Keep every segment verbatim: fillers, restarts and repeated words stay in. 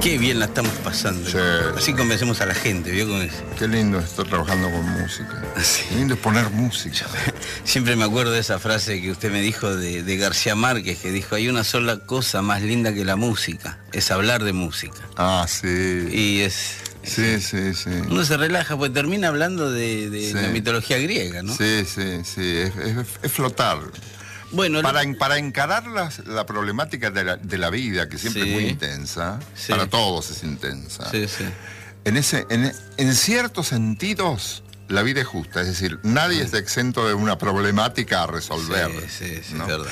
Qué bien la estamos pasando. Sí. Así convencemos a la gente, ¿vio? Con eso. Qué lindo estar trabajando con música. Sí. Qué lindo es poner música. Siempre me acuerdo de esa frase que usted me dijo de, de García Márquez, que dijo, hay una sola cosa más linda que la música, es hablar de música. Ah, sí. Y es... Sí, sí, sí. Uno se relaja, pues termina hablando de, de Sí. la mitología griega, ¿no? Sí, sí, sí. Es, es- es flotar. Bueno, Para, lo- en- para encarar las- la problemática de la, de la vida, que siempre Sí. es muy intensa, Sí. para todos es intensa. Sí, sí. En, ese, en, en ciertos sentidos, la vida es justa. Es decir, nadie está exento de una problemática a resolver. Sí, sí, sí, ¿no? es verdad.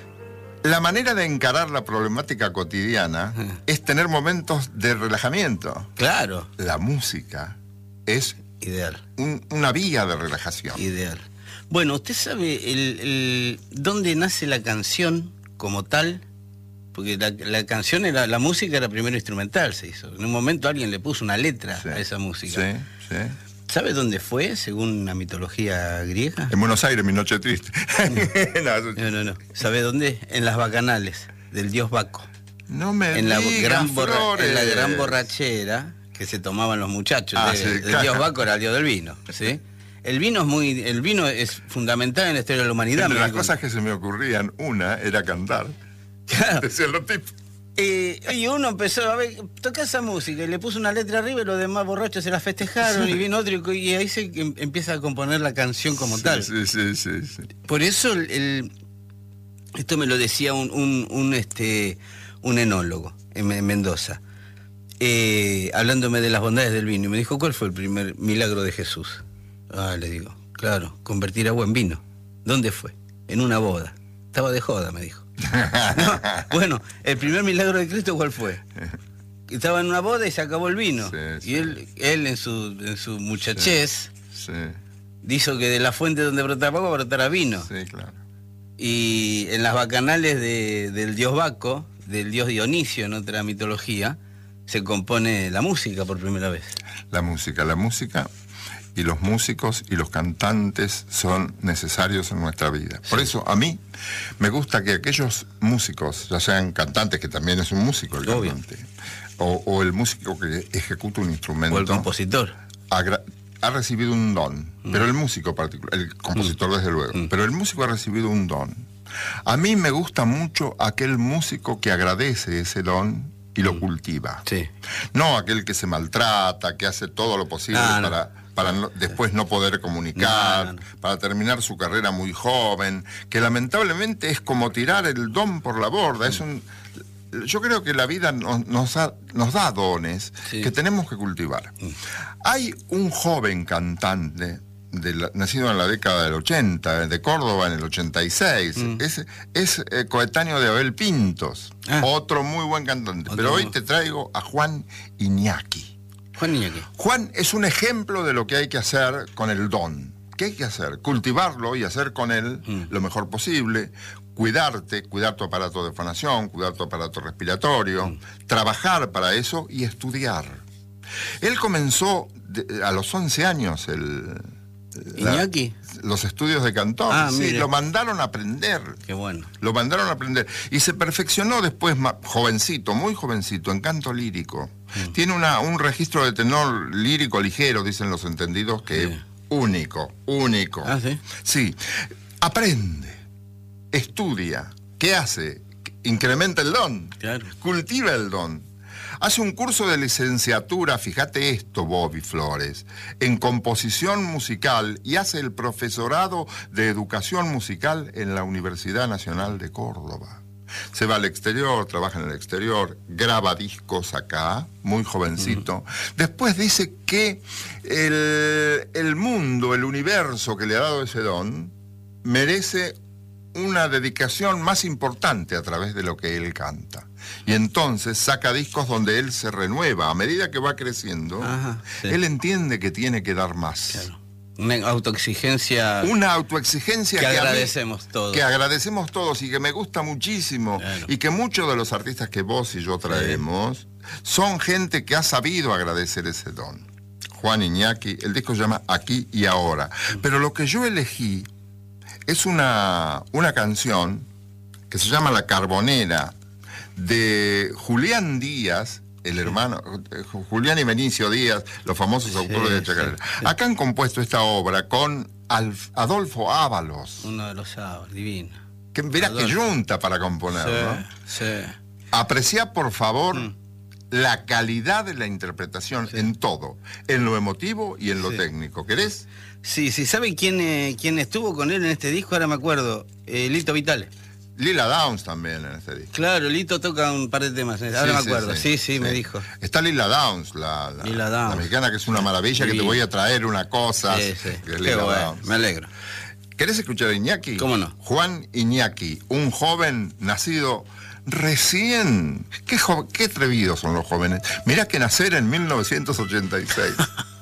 La manera de encarar la problemática cotidiana Ajá. es tener momentos de relajamiento. Claro, La música es ideal, un- una vía de relajación. ideal. Bueno, ¿usted sabe el, el- dónde nace la canción como tal? Porque la, la canción era, la música era primero instrumental, se hizo. En un momento alguien le puso una letra Sí. a esa música. Sí, sí. ¿Sabe dónde fue, según la mitología griega? En Buenos Aires, mi noche triste. no, eso- No, no, no. ¿Sabe dónde? En las bacanales del dios Baco. no me En la, digas, gran borra- Flores. en la gran borrachera que se tomaban los muchachos. Ah, el, sí, el claro. dios Baco era el dios del vino, ¿sí? El vino es muy, el vino es fundamental en la historia de la humanidad. Entre me las di cosas que se me ocurrían, una era cantar. cuenta. Claro. Decían los tipos. Eh, y uno empezó a ver, toca esa música y le puso una letra arriba y los demás borrachos se la festejaron y vino otro y, y ahí se em- empieza a componer la canción como Sí, tal. Sí, sí, sí, sí. Por eso el, el- esto me lo decía un, un, un, este, un enólogo en, Me- en Mendoza, eh, hablándome de las bondades del vino. Y me dijo, ¿cuál fue el primer milagro de Jesús? Ah, le digo, claro, convertir agua en vino. ¿Dónde fue? En una boda. Estaba de joda, me dijo. No, bueno, el primer milagro de Cristo, ¿cuál fue? Estaba en una boda y se acabó el vino. Sí, sí. Y él, él en su, en su muchachez, Sí, hizo que de la fuente donde brotaba agua brotara vino. sí, claro. Y en las bacanales de- del dios Baco, del dios Dionisio en otra mitología, se compone la música por primera vez. La música, la música y los músicos y los cantantes son necesarios en nuestra vida. Por eso a mí me gusta que aquellos músicos, ya sean cantantes, que también es un músico el Obvio. cantante, o, o el músico que ejecuta un instrumento, O el compositor. agra- ha recibido un don, pero el músico particular, el compositor desde luego, Mm. pero el músico ha recibido un don. A mí me gusta mucho aquel músico que agradece ese don y lo cultiva. Sí. No aquel que se maltrata, que hace todo lo posible Ah, no. para, para no- después no poder comunicar, No, no, no. para terminar su carrera muy joven, que lamentablemente es como tirar el don por la borda. Es un, yo creo que la vida nos, nos, da, nos da dones Sí. que tenemos que cultivar. Hay un joven cantante de la- nacido en la década del ochenta, de Córdoba en el ochenta y seis, Mm. es, es eh, coetáneo de Abel Pintos, Ah. otro muy buen cantante. Otro Pero hoy muy- te traigo a Juan Iñaki. Juan Iñaki. Juan es un ejemplo de lo que hay que hacer con el don. ¿Qué hay que hacer? Cultivarlo y hacer con él Mm. lo mejor posible, cuidarte, cuidar tu aparato de fonación, cuidar tu aparato respiratorio, Mm. trabajar para eso y estudiar. Él comenzó de- a los once años el, la- ¿Iñaki? los estudios de cantor. Ah, sí, mire. lo mandaron a aprender. Qué bueno. Lo mandaron a aprender. Y se perfeccionó después, ma- jovencito, muy jovencito, en canto lírico. Mm. Tiene una, un registro de tenor lírico ligero, dicen los entendidos, que Sí. es único, único. Ah, ¿sí? Sí. Aprende, estudia. ¿Qué hace? Incrementa el don. Claro. Cultiva el don. Hace un curso de licenciatura, fíjate esto, Bobby Flores, en composición musical y hace el profesorado de educación musical en la Universidad Nacional de Córdoba. Se va al exterior, trabaja en el exterior, graba discos acá, muy jovencito. Después dice que el, el mundo, el universo que le ha dado ese don, merece una dedicación más importante a través de lo que él canta. Y entonces saca discos donde él se renueva. A medida que va creciendo, Ajá, sí. él entiende que tiene que dar más. Claro. Una autoexigencia Una autoexigencia que que, a mí- agradecemos todos. que agradecemos todos y que me gusta muchísimo. Claro. Y que muchos de los artistas que vos y yo traemos son gente que ha sabido agradecer ese don. Juan Iñaki, el disco se llama Aquí y Ahora. Pero lo que yo elegí es una, una canción que se llama La Carbonera, de Julián Díaz el hermano, Julián y Benicio Díaz, los famosos Sí, autores de Chacarera. sí. Acá han compuesto esta obra con Alf- Adolfo Ábalos. Uno de los sábados, divino. Que verás que Adolfo. junta para componer, ¿no? Sí, sí. Aprecia, por favor, Mm. la calidad de la interpretación Sí. en todo, en lo emotivo y en lo Sí. técnico. ¿Querés? Sí, sí, ¿saben quién, eh, quién estuvo con él en este disco? Ahora me acuerdo. Eh, Lito Vitale. Lila Downs también en este disco. Claro, Lito toca un par de temas. Ahora Sí, me sí, acuerdo. Sí, sí, me dijo. Está Lila Downs, la, la, Lila Downs. la mexicana, que es una maravilla, que te Sí. voy a traer una cosa. Sí, sí. Que es Qué Lila bueno, Downs. me alegro. ¿Querés escuchar a Iñaki? ¿Cómo no? Juan Iñaki, un joven nacido recién. Qué, jo- qué atrevidos son los jóvenes. Mirá que nacer en mil novecientos ochenta y seis.